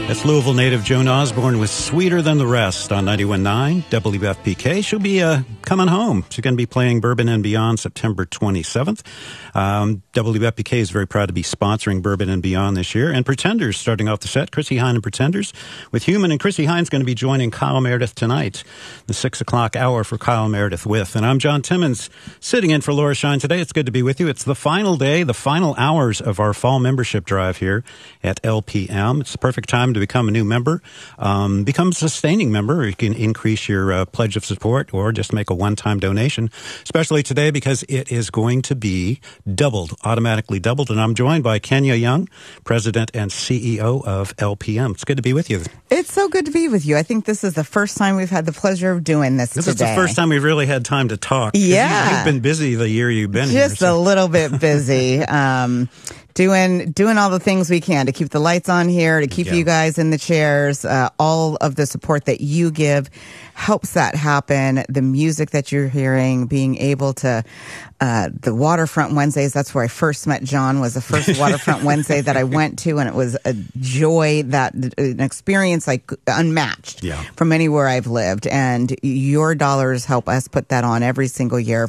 That's Louisville native Joan Osborne with Sweeter Than the Rest on 91.9 WFPK. She'll be coming home. She's going to be playing Bourbon and Beyond September 27th. WFPK is very proud to be sponsoring Bourbon and Beyond this year. And Pretenders starting off the set. Chrissie Hynde and Pretenders with Human. And Chrissie Hynde's going to be joining Kyle Meredith tonight, the 6 o'clock hour for Kyle Meredith with. And I'm John Timmons sitting in for Laura Shine today. It's good to be with you. It's the final day, the final hours of our fall membership drive here at LPM. It's the perfect time to become a new member, become a sustaining member. You can increase your pledge of support or just make a one-time donation, especially today because it is going to be doubled, automatically doubled. And I'm joined by Kenya Young, President and CEO of LPM. It's good to be with you. It's so good to be with you. I think this is the first time we've had the pleasure of doing this today. This is the first time we've really had time to talk. Yeah. You've been busy the year you've been here. Just a little bit busy. Doing all the things we can to keep the lights on here, to keep you guys in the chairs. All of the support that you give helps that happen. The music that you're hearing, being able to, the Waterfront Wednesdays, that's where I first met John, was the first Waterfront Wednesday that I went to, and it was a joy, an experience like unmatched from anywhere I've lived. And your dollars help us put that on every single year.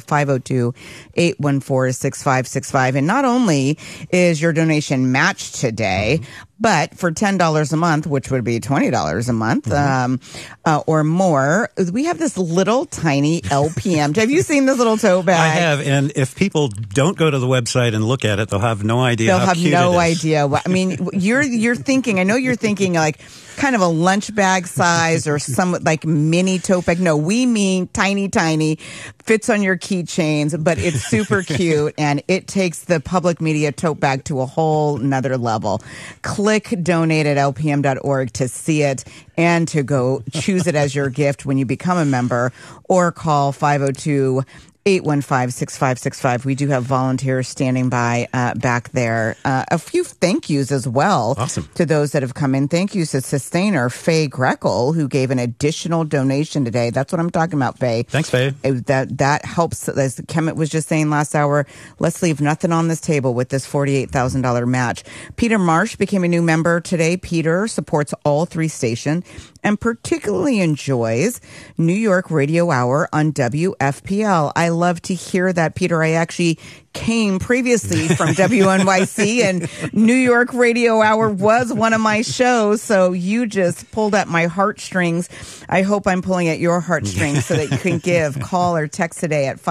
502-814-6565. And not only is your donation matched today, but for $10 a month, which would be $20 a month or more, we have this little tiny LPM. Have you seen this little tote bag? I have, and if people don't go to the website and look at it, they'll have no idea how cute it is. They'll have no idea. I mean, you're thinking, I know you're thinking like kind of a lunch bag size or some like mini tote bag. No, we mean tiny, fits on your keychains, but it's super cute, and it takes the public media tote bag to a whole nother level. Click donate at lpm.org to see it and to go choose it as your gift when you become a member, or call 502-815-6565. We do have volunteers standing by back there. A few thank yous as well to those that have come in. Thank yous to sustainer Faye Greckle, who gave an additional donation today. That's what I'm talking about, Faye. Thanks, Faye. That helps. As Kemet was just saying last hour, let's leave nothing on this table with this $48,000 match. Peter Marsh became a new member today. Peter supports all three stations and particularly enjoys New York Radio Hour on WFPL. I love to hear that, Peter. I actually came previously from WNYC, and New York Radio Hour was one of my shows, so you just pulled at my heartstrings. I hope I'm pulling at your heartstrings so that you can call or text today at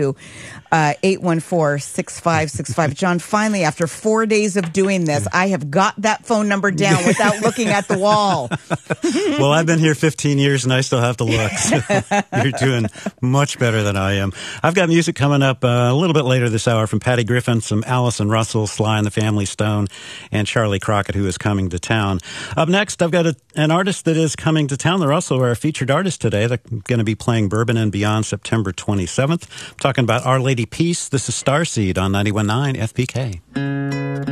502-814-6565. John, finally, after 4 days of doing this, I have got that phone number down without looking at the wall. Well, I've been here 15 years and I still have to look. So you're doing much better than I am. I've got music coming up a little bit later this hour from Patty Griffin, some Allison Russell, Sly and the Family Stone, and Charlie Crockett, who is coming to town. Up next, I've got an artist that is coming to town. They're also our featured artist today. They're going to be playing Bourbon and Beyond September 27th. I'm talking about Our Lady Peace. This is Starseed on 91.9 FPK.